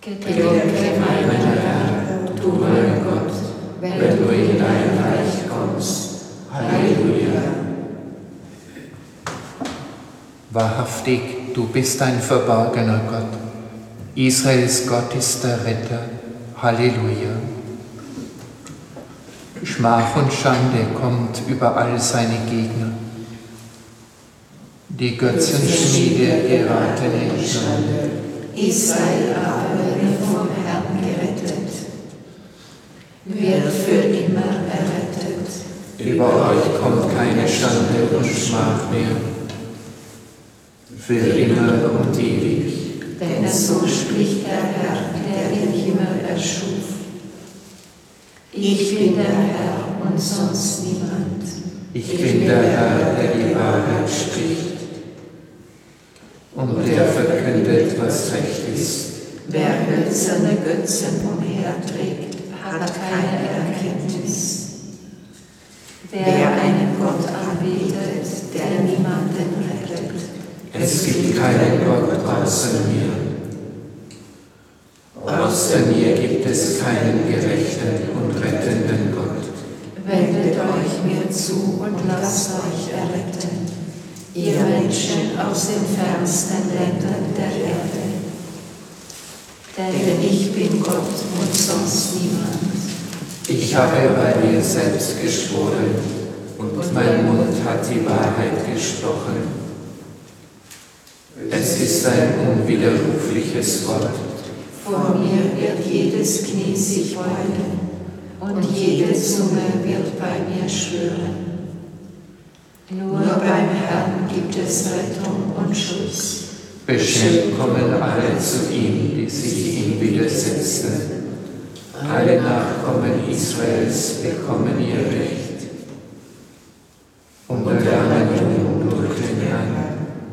Gedenke meiner Herr, du mein Gott, wenn du in dein Reich kommst. Halleluja. Wahrhaftig, du bist ein verborgener Gott. Israels Gott ist der Retter. Halleluja. Schmach und Schande kommt über all seine Gegner. Die Götzenschmiede geraten in Schande. Israel aber wird vom Herrn gerettet, wird für immer errettet. Über euch kommt keine Schande und Schmach mehr. Für immer und ewig. Denn so spricht der Herr, der den Himmel erschuf. Ich bin der Herr und sonst niemand. Ich bin der Herr, der die Wahrheit spricht und der verkündet, was recht ist. Wer hölzerne Götzen umherträgt, hat keine Erkenntnis. Wer einen Gott anbetet, der niemanden rettet. Es gibt keinen Gott außer mir. Außer mir gibt es keinen gerechten und rettenden Gott. Wendet euch mir zu und lasst euch erretten, ihr Menschen aus den fernsten Ländern der Erde. Denn ich bin Gott und sonst niemand. Ich habe bei mir selbst geschworen und mein Mund hat die Wahrheit gesprochen. Es ist ein unwiderrufliches Wort. Vor mir wird jedes Knie sich beugen und jede Zunge wird bei mir schwören. Nur beim Herrn gibt es Rettung und Schutz. Bestimmt kommen alle zu ihm, die sich ihm widersetzen. Alle Nachkommen Israels bekommen ihr Recht.